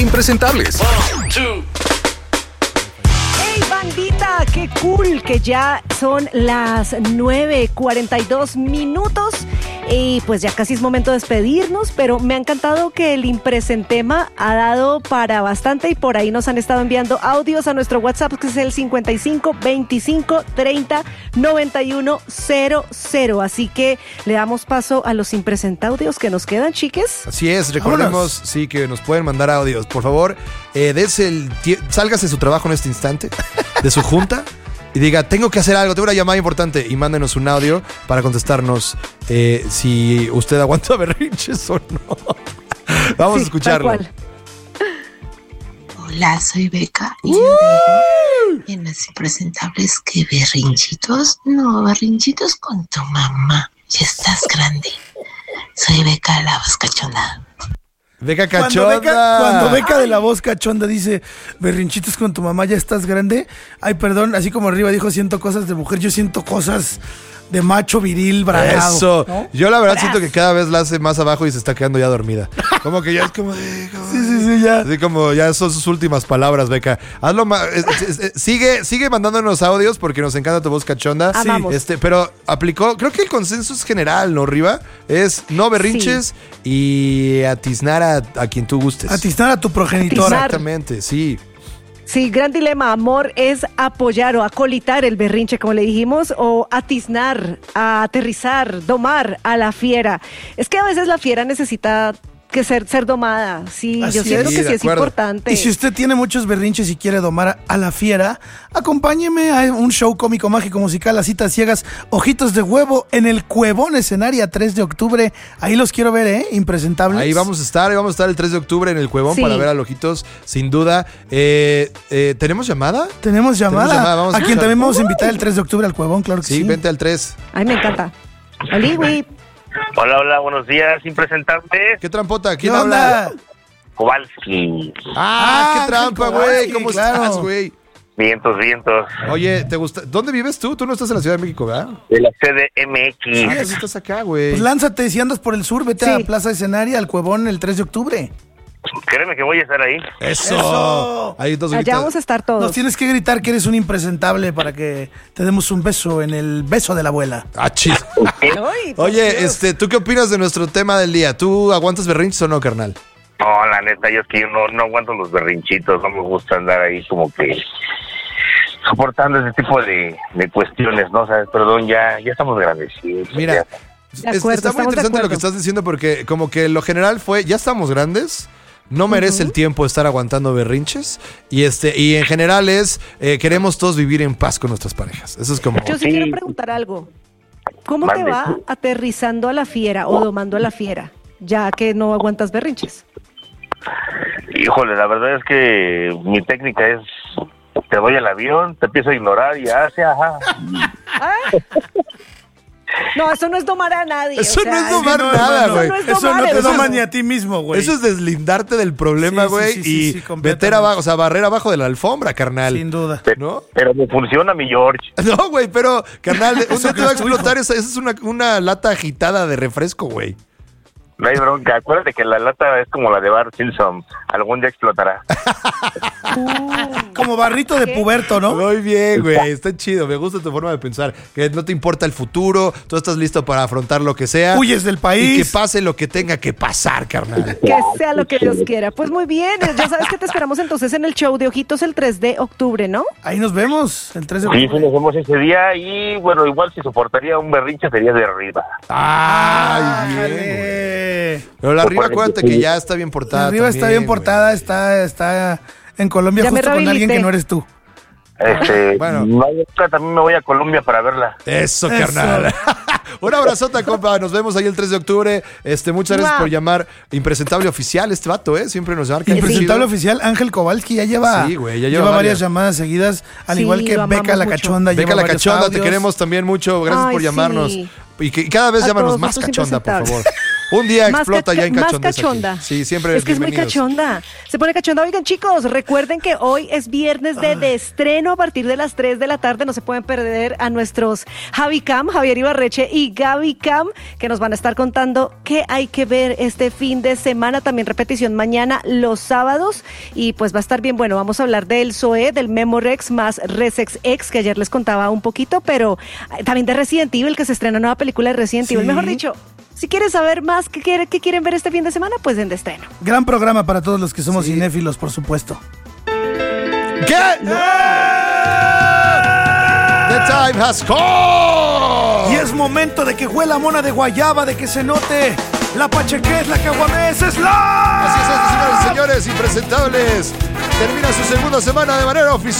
impresentables. ¡Hey, bandita! ¡Qué cool! Que ya son las 9:42. Y pues ya casi es momento de despedirnos, pero me ha encantado que el Impresentema ha dado para bastante y por ahí nos han estado enviando audios a nuestro WhatsApp, que es el 55 25 30 91 00. Así que le damos paso a los impresentaudios que nos quedan, chiques. Así es, recordemos, sí, que nos pueden mandar audios. Por favor, sálgase de su trabajo en este instante, de su junta, y diga, tengo que hacer algo, tengo una llamada importante, y mándenos un audio para contestarnos si usted aguanta berrinches o no. Vamos a escucharlo. Tal cual. Hola, soy Beca y yo digo en las impresentables que berrinchitos, no, berrinchitos con tu mamá, ya estás grande. Soy Beca, la voz cachonda. Beca cachonda. Cuando Beca de la voz cachonda dice berrinchitos con tu mamá, ya estás grande. Ay, perdón, así como arriba dijo siento cosas de mujer, yo siento cosas de macho viril bragado. Eso. ¿No? Yo la verdad siento que cada vez la hace más abajo y se está quedando ya dormida. Como que ya es como de... Sí, ya. Así como ya son sus últimas palabras, Beca. Hazlo más. Sigue mandándonos audios porque nos encanta tu voz cachonda. Amamos. Pero aplicó, creo que el consenso es general, ¿no, Riva? Es no berrinches y atiznar a quien tú gustes. Atiznar a tu progenitora. Exactamente, sí. Sí, gran dilema. Amor es apoyar o acolitar el berrinche, como le dijimos, o atiznar, a aterrizar, domar a la fiera. Es que a veces la fiera necesita que ser domada. Sí, Así yo siento es. que Sí, sí de es acuerdo. importante. Y si usted tiene muchos berrinches y quiere domar a la fiera, acompáñeme a un show cómico, mágico, musical, a citas ciegas, Ojitos de Huevo, en el Cuevón Escenaria, 3 de octubre. Ahí los quiero ver, impresentables. Ahí vamos a estar el 3 de octubre en el Cuevón Sí. para ver a Lojitos, sin duda. ¿Tenemos llamada? Tenemos llamada. Vamos a a quien escuchar. también vamos a invitar el 3 de octubre al Cuevón, claro que sí. Sí, vente al 3. Ay, me encanta. Oliwi. Hola, buenos días, impresentables. ¿Qué trampota? ¿Qué ¿Quién onda? habla? Kowalski. ¡Ah, qué trampa, güey! Kowalski, ¿Cómo claro. estás, güey? Vientos. Oye, ¿te gusta? ¿Dónde vives tú? Tú no estás en la Ciudad de México, ¿verdad? De la Ah, pues CDMX. estás acá, güey. Pues lánzate, si andas por el sur, vete Sí. a Plaza Escenaria, al Cuevón, el 3 de octubre. Créeme que voy a estar ahí. ¡Eso! Ahí dos Allá gritas. vamos a estar Nos todos. tienes que gritar que eres un impresentable para que te demos un beso en el beso de la abuela. Ah, chis. Ay, por Oye, Dios. ¿tú qué opinas de nuestro tema del día? ¿Tú aguantas berrinches o no, carnal? No, la neta, yo es que yo no aguanto los berrinchitos. No me gusta andar ahí como que soportando ese tipo de cuestiones, ¿no? O sea, perdón, ya estamos grandes. Sí, Mira, De acuerdo, está muy estamos de interesante lo que acuerdo. estás diciendo porque como que lo general fue, ya estamos grandes, no merece el tiempo estar aguantando berrinches y en general queremos todos vivir en paz con nuestras parejas. Eso es como... Yo sí Sí. quiero preguntar algo. ¿Cómo te Mande. va aterrizando a la fiera o domando a la fiera, ya que no aguantas berrinches? Híjole, la verdad es que mi técnica es: te doy el avión, te empiezo a ignorar y hace, ajá. No, eso no es domar a nadie. Eso o sea, no es domar eso nada, no güey. es Eso domar, no te eso doma es- ni a ti mismo, güey. Eso es deslindarte del problema, Sí, sí, güey, sí, sí, y sí, completamente. meter abajo, o sea, barrer abajo de la alfombra, carnal. Sin duda. ¿No? Pero me funciona, mi George. No, güey, pero, carnal, un día te va a crees tú, explotar esa es una lata agitada de refresco, güey. No hay bronca. Acuérdate que la lata es como la de Bart Simpson. Algún día explotará. Como barrito de ¿Qué? puberto, ¿no? Muy bien, güey, está chido, me gusta tu forma de pensar, que no te importa el futuro, tú estás listo para afrontar lo que sea. Huyes del Y que país. pase lo que tenga que pasar, carnal. Que sea lo que Dios quiera. Pues muy bien, ya sabes que te esperamos entonces en el show de Ojitos el 3 de octubre, ¿no? Ahí nos vemos, el 3 de Sí, sí, octubre. nos vemos ese día. Y bueno, igual si soportaría un berrinche sería de arriba. Ay, bien, güey. Ájale. Pero la arriba, acuérdate que ya está bien portada. Arriba está también, bien portada, está en Colombia Ya me justo con alguien rehabilité. que no eres tú. Bueno. También me voy a Colombia para verla. Eso, Eso. carnal. Un abrazota, compa. Nos vemos ahí el 3 de octubre. Muchas gracias ¡Mua! por llamar impresentable oficial este vato, ¿eh? Siempre nos marca. Impresentable oficial, Ángel Kowalski ya lleva, Sí, güey, ya lleva varias varias. llamadas seguidas, al Sí, igual que lo amamos Beca la mucho. Cachonda. Beca lleva la varios Cachonda, te audios. queremos también mucho. Gracias Ay, por llamarnos. sí. Y que cada vez A llámanos todos más estos cachonda, por favor. impresentables. Un día explota ya en más cachondez cachonda. aquí. Sí, siempre Es que es muy bienvenidos. cachonda. Se pone cachonda. Oigan, chicos, recuerden que hoy es viernes de estreno a partir de las 3 de la tarde. No se pueden perder a nuestros Javi Cam, Javier Ibarreche y Gaby Cam, que nos van a estar contando qué hay que ver este fin de semana. También repetición mañana los sábados. Y pues va a estar bien bueno. Vamos a hablar del ZOE, del Memorex más Resex X, que ayer les contaba un poquito, pero también de Resident Evil, que se estrena nueva película de Resident Evil. Mejor dicho, si quieres saber más qué quieren ver este fin de semana, pues en de estreno. Gran programa para todos los que somos cinéfilos, por supuesto. ¿Qué? The time has come. Y es momento de que huela mona de guayaba, de que se note la pachequez, la caguamés, es la... Así es esto, señores y señores, impresentables. Termina su segunda semana de manera oficial.